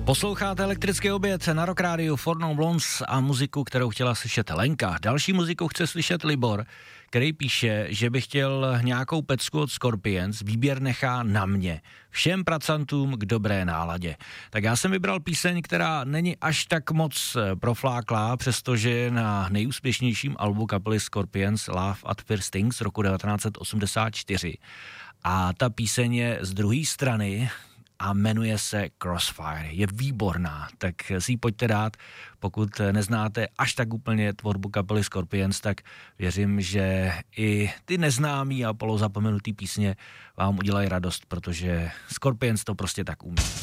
Posloucháte Elektrický oběd na Rock Radio For Non Blondes a muziku, kterou chtěla slyšet Lenka. Další muziku chce slyšet Libor, který píše, že by chtěl nějakou pecku od Scorpions, výběr nechá na mě. Všem pracantům k dobré náladě. Tak já jsem vybral píseň, která není až tak moc profláklá, přestože je na nejúspěšnějším albu kapely Scorpions Love at First Sting z roku 1984. A ta píseň je z druhé strany a jmenuje se Crossfire. Je výborná, tak si ji pojďte dát. Pokud neznáte až tak úplně tvorbu kapely Scorpions, tak věřím, že i ty neznámý a polozapomenutý písně vám udělají radost, protože Scorpions to prostě tak umí.